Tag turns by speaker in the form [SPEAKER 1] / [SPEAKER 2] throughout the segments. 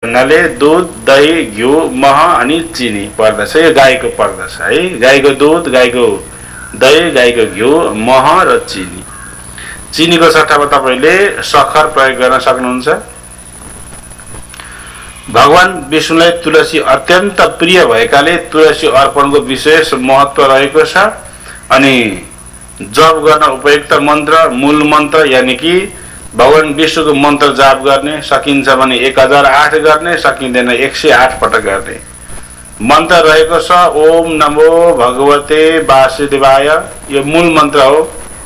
[SPEAKER 1] भन्नाले दूध, दही, घिउ, मह अनि चिनी पर्दछ। यो गाईको पर्दछ है। गाईको दूध, गाईको दही, गाईको घिउ, मह र चिनी। चिनीको सट्टामा तपाईले सक्खर प्रयोग गर्न सक्नुहुन्छ। भगवान विष्णुलाई तुलसी अत्यन्त प्रिय भएकाले तुलसी अर्पणको विशेष महत्व रहेको छ। अनि जप गर्न उपयुक्त मन्त्र, मूल मन्त्र यानि कि भगवान विष्णुको मन्त्र जाप गर्ने सकिन्छ भने 1008 गर्ने, सकिँदैन 108 पटक गर्ने मन्त्र रहेको छ। ओम नमो भगवते वासुदेवाय, यो मूल मन्त्र हो।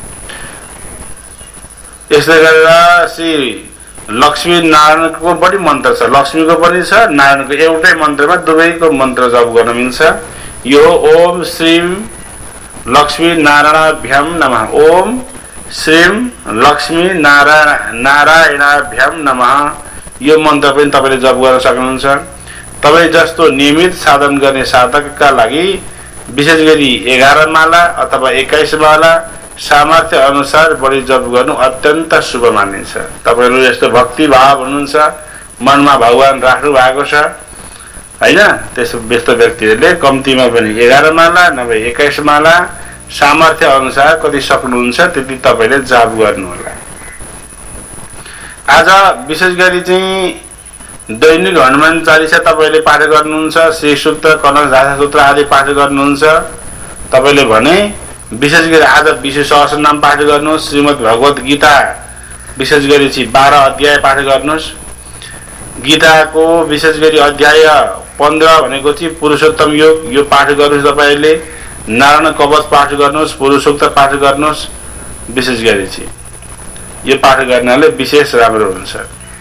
[SPEAKER 1] यसले गरेर श्री लक्ष्मी नारायणको पनि मन्त्र छ, लक्ष्मीको पनि छ, नारायणको एउटै मन्त्रमा दुवैको मन्त्र जप गर्न मिल्छ। यो ओम श्रीम लक्ष्मी नारायणाभ्याम नमः, ओम श्रीम लक्ष्मी नारायणाभ्याम नमः, यो मन्त्र पनि तपाईले जप गर्न सक्नुहुन्छ। तपाई जस्तो नियमित साधन गर्ने साधकका लागि विशेष गरी 11 माला अथवा 21 माला सामर्थ्य अनुसार बढी जप गर्नु अत्यन्त शुभ मानिन्छ। तपाईहरु यस्तो भक्ति भाव हुनुहुन्छ, मनमा भगवान राख्नु भएको छ हैन, त्यस्तो व्यस्त व्यक्तिहरूले कम्तीमा पनि 11 माला नभए 21 माला सामर्थ्य अनुसार कति सक्नुहुन्छ त्यति तपाईले जाप गर्नु होला। आज विशेष गरी चाहिँ दैनिक हनुमान चालिसा तपाईले पाठ गर्नुहुन्छ, श्री सूक्त, कनक झाषा सूत्र आदि पाठ गर्नुहुन्छ। तपाईले भने विशेष गरी आज विष्णु सहस्रनाम पाठ गर्नुहोस्, श्रीमद् भगवत गीता विशेष गरी चाहिँ 12 अध्याय पाठ गर्नुहोस्। गीताको विशेष गरी अध्याय 15 भनेको चाहिँ पुरुषोत्तम योग, यो पाठ गर्नुहोस्। तपाईले नारायण कवच पाठ गर्नुहोस्, पुरुषोक्त पाठ गर्नुहोस्। विशेष गरी चाहिँ यो पाठ गर्नाले विशेष राम्रो हुन्छ।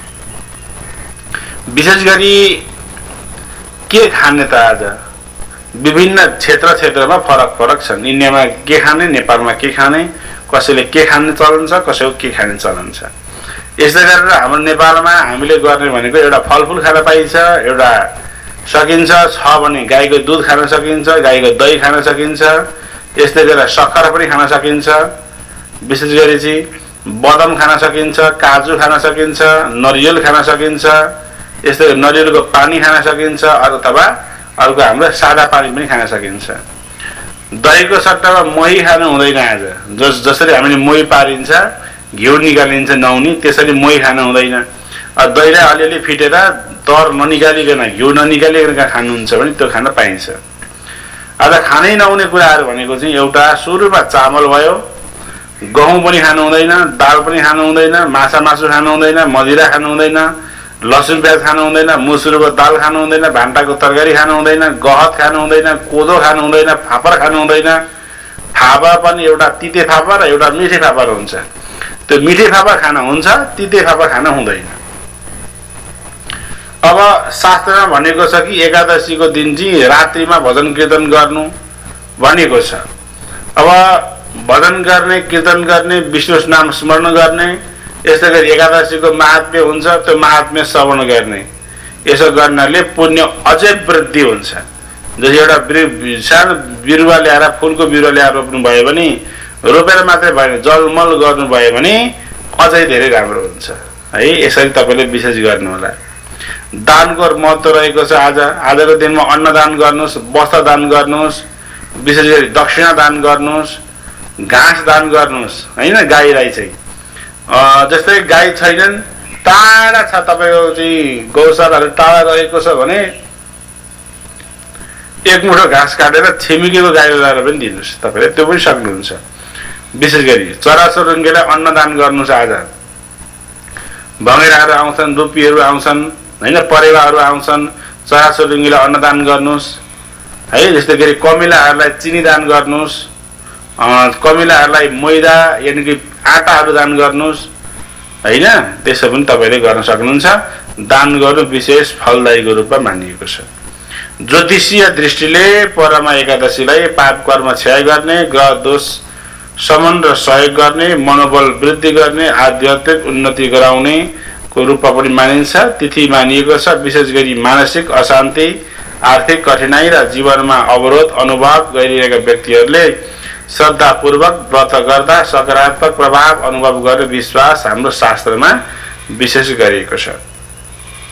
[SPEAKER 1] विशेष गरी के खाने त आज विभिन्न क्षेत्रमा फरक छन्। इन्डियामा के खाने, नेपालमा के खाने, कसैले के खाने चलन छ, कसैको के खाने चलन छ। यसले गरेर हाम्रो नेपालमा हामीले गर्ने भनेको एउटा फलफुल खान पाइन्छ, एउटा सकिन्छ छ भने गाईको दूध खान सकिन्छ, गाईको दही खान सकिन्छ। यसले गर्दा सक्खर पनि खान सकिन्छ। विशेष गरी चाहिँ बदाम खान सकिन्छ, काजु खान सकिन्छ, नरिवल खान सकिन्छ। यस्तै नरिवलको पानी खान सकिन्छ अथवा अर्को हाम्रो सादा पानी पनि खान सकिन्छ। दहीको सट्टामा मही खानु हुँदैन। आज जसरी हामीले मही पारिन्छ, घिउ निकालिन्छ नहुने, त्यसरी मही खानु हुँदैन। दहीलाई अलिअलि फिटेर तर ननिकालिकन, घिउ ननिकालिकन खानुहुन्छ भने त्यो खान पाइन्छ। आज खानै नहुने कुराहरू भनेको चाहिँ एउटा सुरुमा चामल भयो, गहुँ पनि खानु हुँदैन, दाल पनि खानु हुँदैन, माछा मासु खानु हुँदैन, मदिरा खानु हुँदैन, लसुन प्याज खानु हुँदैन, मुसुरको दाल खानु हुँदैन, भान्टाको तरकारी खानु हुँदैन, गहत खानु हुँदैन, कोदो खानु हुँदैन, फापर खानु हुँदैन। फापर पनि एउटा तिते फापर र एउटा मिठे फापर हुन्छ। त्यो मिठे फापर खान हुन्छ, तिते फापर खान हुँदैन। अब शास्त्रमा भनेको छ कि एकादशीको दिन चाहिँ रात्रिमा भजन कीर्तन गर्नु भनेको छ। अब भजन गर्ने, कीर्तन गर्ने, विष्णु नाम स्मरण गर्ने, यस्तै गरी एकादशीको महात्म्य हुन्छ, त्यो महात्म्य श्रवण गर्ने। यसो गर्नाले पुण्य अझै वृद्धि हुन्छ। जस्तै एउटा सानो बिरुवा ल्याएर, फुलको बिरुवा ल्याएर रोप्नु भयो भने, रोपेर मात्रै भएन, जलमल गर्नुभयो भने अझै धेरै राम्रो हुन्छ है। यसरी तपाईले विशेष गर्नु होला। दानको महत्व रहेको छ। आजको दिनमा अन्नदान गर्नुहोस्, वस्त्र दान गर्नुहोस्, विशेष गरी दक्षिणा दान गर्नुहोस्, घाँस दान गर्नुहोस् हैन। गाईलाई चाहिँ जस्तै गाई छैनन्, टाढा छ तपाईको चाहिँ गौशालाहरू टाढा रहेको छ भने एक मुठो घाँस काटेर छिमेकीको गाईलाई लगाएर पनि दिनुहोस्, तपाईले त्यो पनि सक्नुहुन्छ। विशेष गरी चराचुरुङ्गीलाई अन्नदान गर्नुहोस्। आज भँगेराहरू आउँछन्, रुपीहरू आउँछन् हैन, परेवाहरू आउँछन्, चराचुरुङ्गीलाई अन्नदान गर्नुहोस् है। त्यस्तै गरी कमिलाहरूलाई चिनी दान गर्नुहोस्, कमिलाहरूलाई मैदा यानि कि आटाहरू दान गर्नुहोस् हैन। त्यसो पनि तपाईले गर्न सक्नुहुन्छ। दान गर्नु विशेष फलदायीको रूपमा मानिएको छ। ज्योतिषीय दृष्टिले परमा एकादशीलाई पाप कर्म क्षय गर्ने, ग्रह दोष शमन र सहयोग गर्ने, मनोबल वृद्धि गर्ने, आध्यात्मिक उन्नति गराउने को रूपमा पनि मानिन्छ। तिथि मानिएको छ। विशेष गरी मानसिक अशान्ति, आर्थिक कठिनाई र जीवनमा अवरोध अनुभव गरिरहेका व्यक्तिहरूले श्रद्धापूर्वक व्रत गर्दा सकारात्मक प्रभाव अनुभव गर्ने विश्वास हाम्रो शास्त्रमा विशेष गरिएको छ।